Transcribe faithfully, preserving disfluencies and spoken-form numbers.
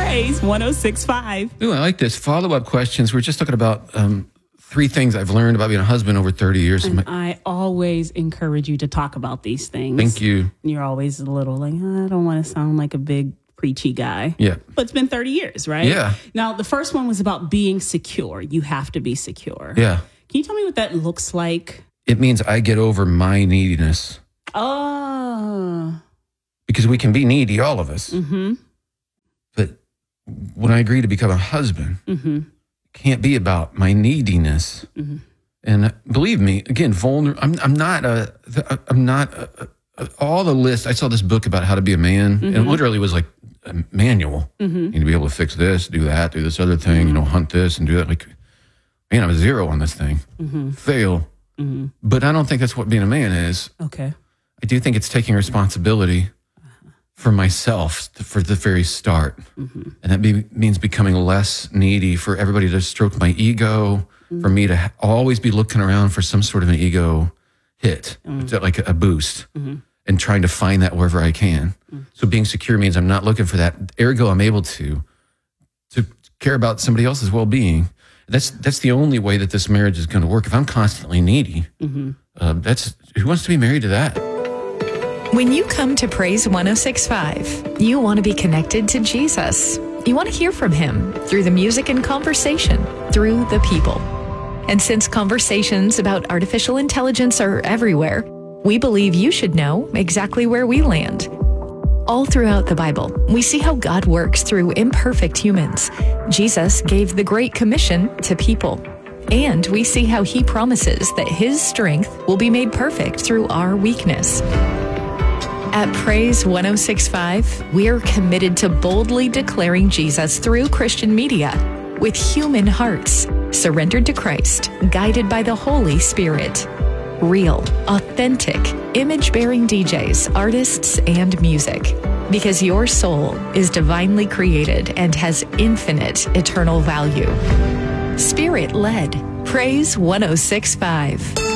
Praise one oh six point five. Ooh, I like this. Follow-up questions. We're just talking about um, three things I've learned about being a husband over thirty years. And I always encourage you to talk about these things. Thank you. You're always a little like, I don't want to sound like a big preachy guy. Yeah. But it's been thirty years, right? Yeah. Now, the first one was about being secure. You have to be secure. Yeah. Can you tell me what that looks like? It means I get over my neediness. Oh. Because we can be needy, all of us. Mm-hmm. But when I agree to become a husband, Mm-hmm. it can't be about my neediness. Mm-hmm. And believe me, again, vulnerable. I'm, I'm not a. I'm not a, a, all the list. I saw this book about how to be a man, Mm-hmm. and it literally was like a manual. Mm-hmm. You need to be able to fix this, do that, do this other thing. Mm-hmm. You know, hunt this and do that. Like, man, I'm a zero on this thing. Mm-hmm. Fail. Mm-hmm. But I don't think that's what being a man is. Okay. I do think it's taking responsibility for myself to, for the very start. Mm-hmm. And that be, means becoming less needy, for everybody to stroke my ego, mm-hmm. for me to ha- always be looking around for some sort of an ego hit, mm-hmm. like a boost, mm-hmm. and trying to find that wherever I can. Mm-hmm. So being secure means I'm not looking for that. Ergo, I'm able to, to care about somebody else's well-being. That's that's the only way that this marriage is going to work. If I'm constantly needy, mm-hmm. uh, that's who wants to be married to that? When you come to Praise one oh six point five, you want to be connected to Jesus. You want to hear from him through the music and conversation, through the people. And since conversations about artificial intelligence are everywhere, we believe you should know exactly where we land. All throughout the Bible, we see how God works through imperfect humans. Jesus gave the Great Commission to people. And we see how he promises that his strength will be made perfect through our weakness. At Praise one oh six point five, we are committed to boldly declaring Jesus through Christian media with human hearts, surrendered to Christ, guided by the Holy Spirit. Real, authentic, image-bearing D Js, artists, and music. Because your soul is divinely created and has infinite eternal value. Spirit-led. Praise one oh six point five.